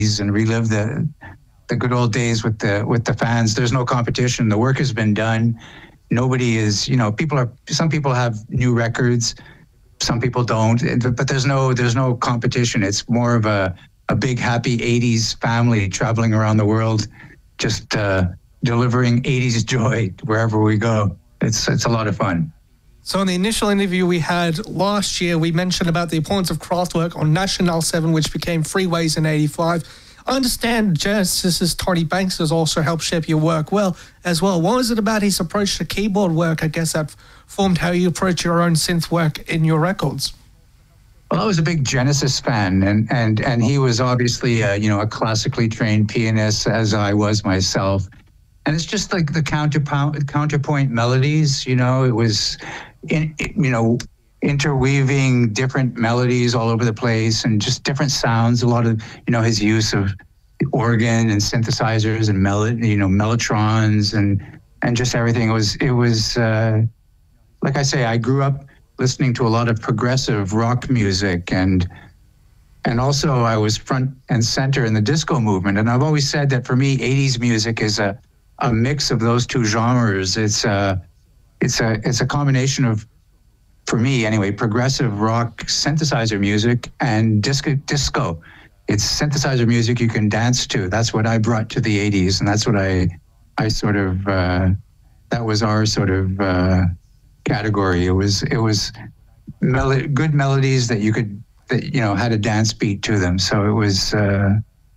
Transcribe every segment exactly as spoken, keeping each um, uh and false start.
and relive the the good old days with the with the fans. There's no competition. The work has been done. Nobody is, you know, people are. Some people have new records, some people don't. But there's no there's no competition. It's more of a a big happy eighties family traveling around the world, just uh, delivering eighties joy wherever we go. It's it's a lot of fun. So in the initial interview we had last year, we mentioned about the importance of Kraftwerk on National seven, which became Freeways in eighty-five. I understand Genesis's Tony Banks has also helped shape your work well as well. What was it about his approach to keyboard work, I guess, that formed how you approach your own synth work in your records? Well, I was a big Genesis fan, and and and he was obviously a, you know, a classically trained pianist, as I was myself. And it's just like the counterpoint counterpoint melodies, you know. It was, in, you know, interweaving different melodies all over the place and just different sounds. A lot of, you know, his use of organ and synthesizers and melody, you know, mellotrons and and just everything. It was it was uh, like I say, I grew up listening to a lot of progressive rock music, and and also I was front and center in the disco movement. And I've always said that for me, eighties music is a a mix of those two genres. It's a, it's a, it's a combination of, for me anyway, progressive rock synthesizer music and disco. Disco. It's synthesizer music you can dance to. That's what I brought to the eighties, and that's what I, I sort of, uh, that was our sort of uh, category. It was, it was mel- good melodies that you could, that you know had a dance beat to them. So it was. Uh,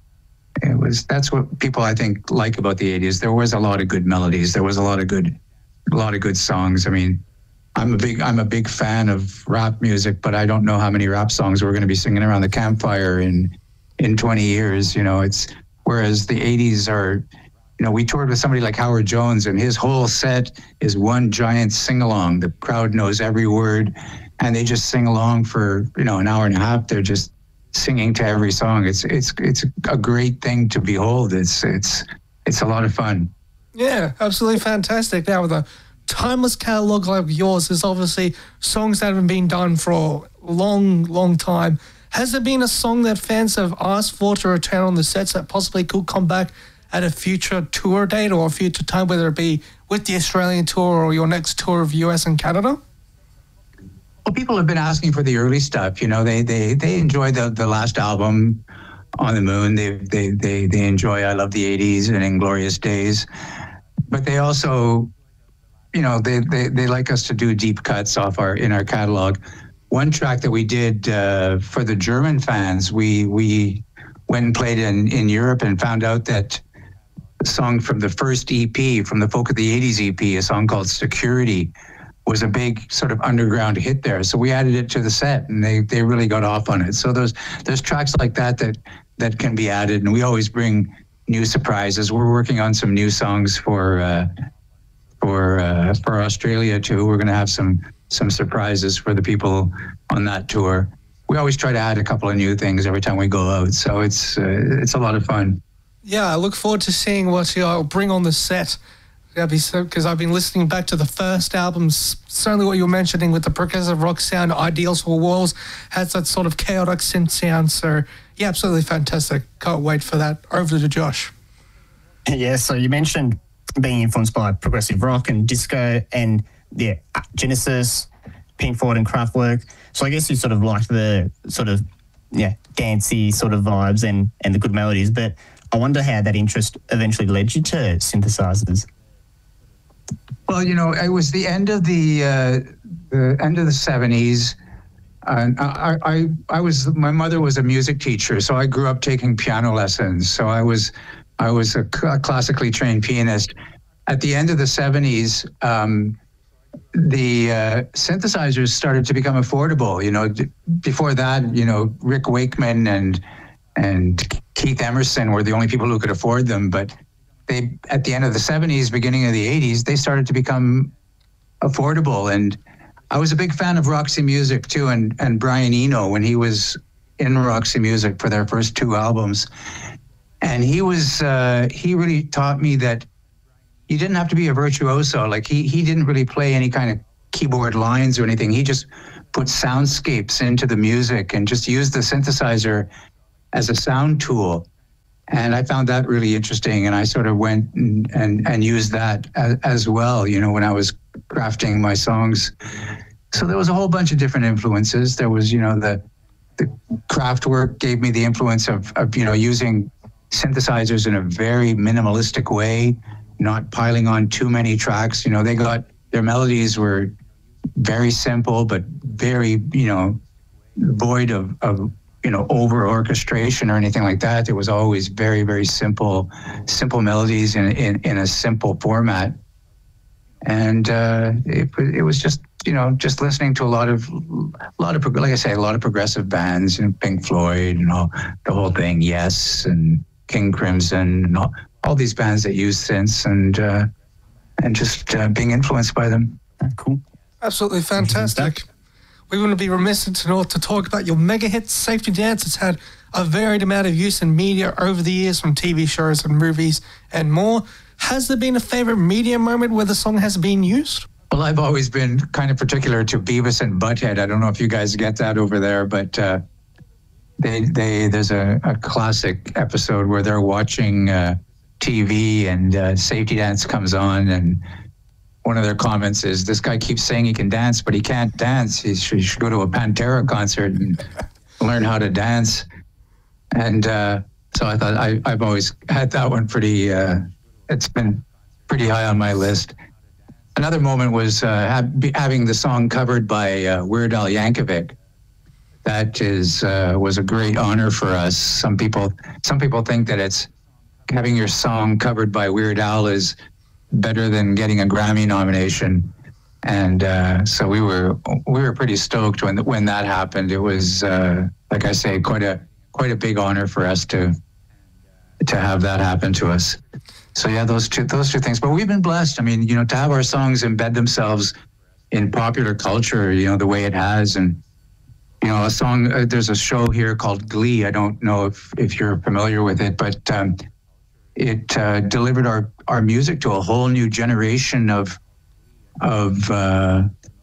It was that's what people I think like about the eighties. There was a lot of good melodies. There was a lot of good, a lot of good songs. I mean, I'm a big I'm a big fan of rap music, but I don't know how many rap songs we're going to be singing around the campfire in in twenty years. You know, it's whereas the eighties are, you know, we toured with somebody like Howard Jones, and his whole set is one giant sing along. The crowd knows every word, and they just sing along for you know an hour and a half. They're just singing to every song. It's it's it's a great thing to behold. It's it's it's a lot of fun. Yeah, absolutely fantastic. Now with a timeless catalog like yours, there's obviously songs that haven't been done for a long, long time. Has there been a song that fans have asked for to return on the sets that possibly could come back at a future tour date or a future time, whether it be with the Australian tour or your next tour of U S and Canada? Well, people have been asking for the early stuff. You know, they they they enjoy the the last album, On the Moon. They they they they enjoy I Love the eighties and Inglorious Days, but they also, you know, they they they like us to do deep cuts off our in our catalog. One track that we did uh, for the German fans, we we went and played in in Europe and found out that the song from the first E P, from the Folk of the eighties E P, a song called Security, was a big sort of underground hit there. So we added it to the set, and they they really got off on it. So there's there's tracks like that that that can be added, and we always bring new surprises. We're working on some new songs for uh, for uh, for Australia too. We're going to have some some surprises for the people on that tour. We always try to add a couple of new things every time we go out, so it's uh, it's a lot of fun. Yeah, I look forward to seeing what you'll bring on the set. Yeah, because I've been listening back to the first albums, certainly what you were mentioning with the progressive rock sound, Ideals for Walls, has that sort of chaotic synth sound. So, yeah, absolutely fantastic. Can't wait for that. Over to Josh. Yeah, so you mentioned being influenced by progressive rock and disco and, yeah, Genesis, Pink Floyd and Kraftwerk. So I guess you sort of like the sort of, yeah, dancey sort of vibes and, and the good melodies. But I wonder how that interest eventually led you to synthesizers. Well, you know, it was the end of the uh, the end of the seventies. Uh, I, I I was my mother was a music teacher, so I grew up taking piano lessons. So I was I was a classically trained pianist. At the end of the seventies, um, the uh, synthesizers started to become affordable. You know, d- before that, you know, Rick Wakeman and and Keith Emerson were the only people who could afford them, but they, at the end of the seventies, beginning of the eighties, they started to become affordable. And I was a big fan of Roxy Music too, and, and Brian Eno when he was in Roxy Music for their first two albums. And he was, uh, he really taught me that you didn't have to be a virtuoso. Like he, he didn't really play any kind of keyboard lines or anything. He just put soundscapes into the music and just used the synthesizer as a sound tool. And I found that really interesting. And I sort of went and, and, and used that as, as well, you know, when I was crafting my songs. So there was a whole bunch of different influences. There was, you know, the, the Kraftwerk gave me the influence of, of, you know, using synthesizers in a very minimalistic way, not piling on too many tracks. You know, they got, their melodies were very simple, but very, you know, void of, of you know, over orchestration or anything like that. It was always very, very simple, simple melodies in in, in a simple format. And uh, it it was just, you know, just listening to a lot of, a lot of, like I say, a lot of progressive bands, you know, Pink Floyd and all, the whole thing, Yes, and King Crimson, and all, all these bands that use synths, and uh, and just uh, being influenced by them. Cool. Absolutely fantastic. We wouldn't be remiss to not to talk about your mega hit Safety Dance. It's had a varied amount of use in media over the years, from T V shows and movies and more. Has there been a favorite media moment where the song has been used? Well, I've always been kind of particular to Beavis and Butthead. I don't know if you guys get that over there, but uh, they they there's a, a classic episode where they're watching uh, T V and uh, Safety Dance comes on, and one of their comments is, "This guy keeps saying he can dance, but he can't dance. He should, he should go to a Pantera concert and learn how to dance." And uh, so I thought I, I've always had that one pretty, uh, it's been pretty high on my list. Another moment was uh, have, having the song covered by uh, Weird Al Yankovic. That is uh, was a great honor for us. Some people, some people think that it's having your song covered by Weird Al is better than getting a Grammy nomination, and uh, so we were we were pretty stoked when when that happened. It was uh, like I say, quite a quite a big honor for us to to have that happen to us. So yeah, those two those two things. But we've been blessed. I mean, you know, to have our songs embed themselves in popular culture, you know, the way it has, and you know, a song. Uh, there's a show here called Glee. I don't know if if you're familiar with it, but um, it uh, delivered our, our music to a whole new generation of of uh,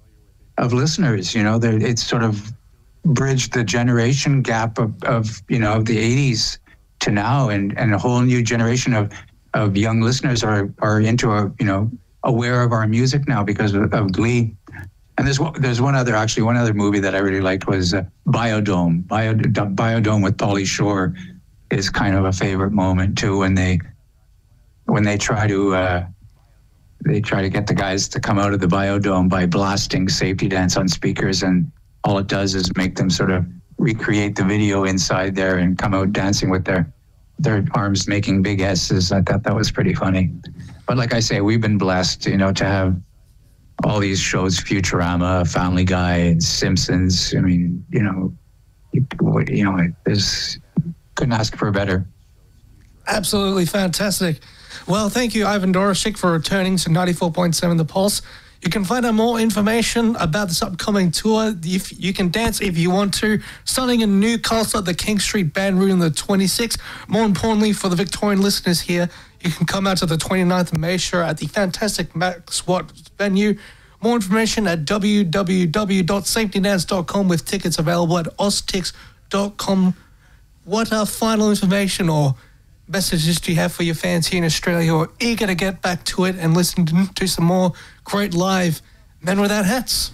of listeners. You know, it's sort of bridged the generation gap of, of you know the eighties to now, and, and a whole new generation of, of young listeners are are into a you know aware of our music now because of, of Glee. And there's one, there's one other actually one other movie that I really liked was uh, Biodome. Bio, Biodome with Pauly Shore is kind of a favorite moment too, when they when they try to uh, they try to get the guys to come out of the Biodome by blasting Safety Dance on speakers, and all it does is make them sort of recreate the video inside there and come out dancing with their their arms making big S's. I thought that was pretty funny. But like I say, we've been blessed, you know, to have all these shows: Futurama, Family Guy, Simpsons. I mean, you know, you, you know, there's couldn't ask for better. Absolutely fantastic. Well, thank you, Ivan Doroschik, for returning to ninety-four point seven The Pulse. You can find out more information about this upcoming tour. If you can dance if you want to. Starting in Newcastle at the King Street Band Room on the twenty-sixth. More importantly, for the Victorian listeners here, you can come out to the twenty-ninth of May show at the fantastic Max Watt venue. More information at w w w dot safety dance dot com with tickets available at oztix dot com. What uh, final information or messages do you have for your fans here in Australia who are eager to get back to it and listen to some more great live Men Without Hats?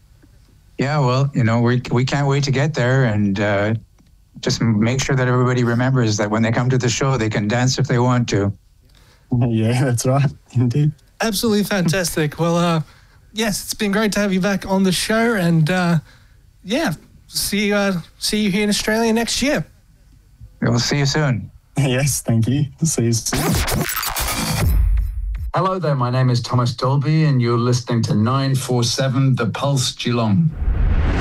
Yeah, well, you know, we we can't wait to get there, and uh, just make sure that everybody remembers that when they come to the show, they can dance if they want to. Yeah, that's right. Indeed. Absolutely fantastic. Well, uh, yes, it's been great to have you back on the show, and uh, yeah, see you, uh, see you here in Australia next year. We'll see you soon. Yes, thank you. See you soon. Hello there, my name is Thomas Dolby, and you're listening to nine four seven The Pulse Geelong.